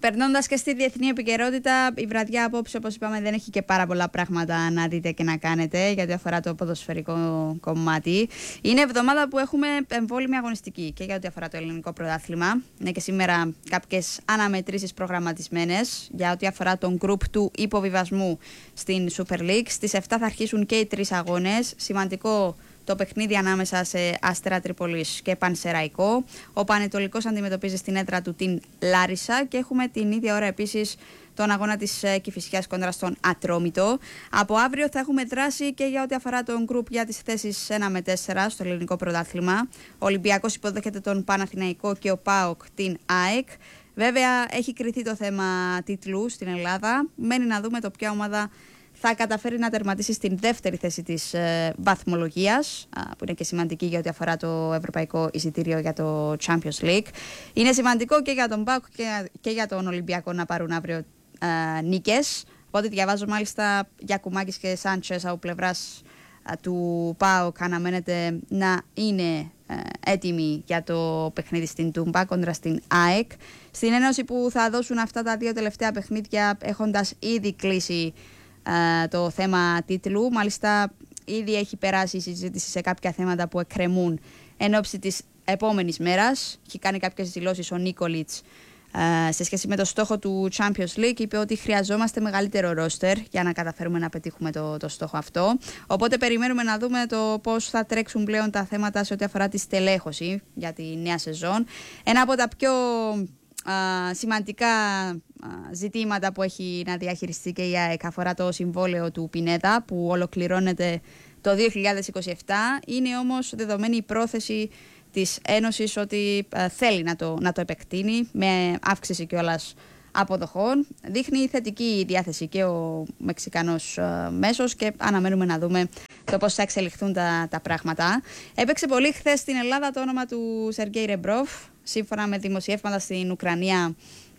περνώντας και στη διεθνή επικαιρότητα, η βραδιά απόψε, όπως είπαμε, δεν έχει και πάρα πολλά πράγματα να δείτε και να κάνετε γιατί αφορά το ποδοσφαιρικό κομμάτι. Είναι εβδομάδα που έχουμε εμβόλυμη αγωνιστική και για ό,τι αφορά το ελληνικό πρωτάθλημα. Είναι και σήμερα κάποιες αναμετρήσεις προγραμματισμένες για ό,τι αφορά τον γκρουπ του υποβιβασμού στην Super League. Στις 7 θα αρχίσουν και οι 3 αγώνες. Σημαντικό το παιχνίδι ανάμεσα σε Αστέρα Τρίπολης και Πανσεραϊκό. Ο Πανετολικός αντιμετωπίζει στην έδρα του την Λάρισα και έχουμε την ίδια ώρα επίσης τον αγώνα της Κηφισιάς κόντρα στον Ατρόμητο. Από αύριο θα έχουμε δράση και για ό,τι αφορά τον γκρουπ για τις θέσεις 1 με 4 στο ελληνικό πρωτάθλημα. Ο Ολυμπιακός υποδέχεται τον Παναθηναϊκό και ο ΠΑΟΚ την ΑΕΚ. Βέβαια έχει κριθεί το θέμα τίτλου στην Ελλάδα. Μένει να δούμε το ποια ομάδα θα καταφέρει να τερματίσει στην δεύτερη θέση της βαθμολογίας, που είναι και σημαντική για ό,τι αφορά το ευρωπαϊκό εισιτήριο για το Champions League. Είναι σημαντικό και για τον ΠΑΟΚ και για τον Ολυμπιακό να πάρουν αύριο νίκες. Οπότε διαβάζω μάλιστα Γιακουμάκης και Σάντσες από πλευράς του ΠΑΟΚ αναμένεται να είναι έτοιμοι για το παιχνίδι στην Τούμπα κόντρα στην ΑΕΚ. Στην ένωση που θα δώσουν αυτά τα 2 τελευταία παιχνίδια έχοντας ήδη κλείσει το θέμα τίτλου. Μάλιστα ήδη έχει περάσει η συζήτηση σε κάποια θέματα που εκκρεμούν εν ώψη της επόμενης μέρας. Έχει κάνει κάποιες δηλώσεις ο Νίκολιτς σε σχέση με το στόχο του Champions League. Είπε ότι χρειαζόμαστε μεγαλύτερο ρόστερ για να καταφέρουμε να πετύχουμε το στόχο αυτό. Οπότε περιμένουμε να δούμε το πώς θα τρέξουν πλέον τα θέματα σε ό,τι αφορά τη στελέχωση για τη νέα σεζόν. Ένα από τα πιο σημαντικά ζητήματα που έχει να διαχειριστεί και η ΑΕΚ αφορά το συμβόλαιο του Πινέδα που ολοκληρώνεται το 2027. Είναι όμως δεδομένη η πρόθεση της Ένωσης ότι θέλει να το επεκτείνει με αύξηση κιόλας αποδοχών. Δείχνει θετική διάθεση και ο Μεξικανός μέσος και αναμένουμε να δούμε το πώς θα εξελιχθούν τα πράγματα. Έπαιξε πολύ χθες στην Ελλάδα το όνομα του Σεργέη Ρεμπρόφ. Σύμφωνα με δημοσιεύματα στην Ουκρανία,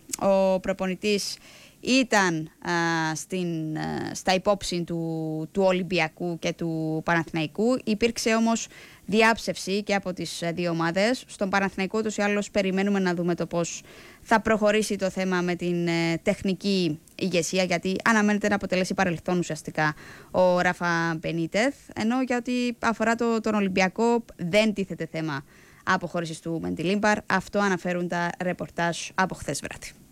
ο προπονητής ήταν στα υπόψη του Ολυμπιακού και του Παναθηναϊκού. Υπήρξε όμως διάψευση και από τις δύο ομάδες. Στον Παναθηναϊκό τους ή άλλως περιμένουμε να δούμε το πώς θα προχωρήσει το θέμα με την τεχνική ηγεσία, γιατί αναμένεται να αποτελέσει παρελθόν ουσιαστικά ο Ράφα Μπενίτεθ, ενώ για ό,τι αφορά τον Ολυμπιακό δεν τίθεται θέμα αποχώρησης του Μεντιλίμπαρ. Αυτό αναφέρουν τα ρεπορτάζ από χθες βράδυ.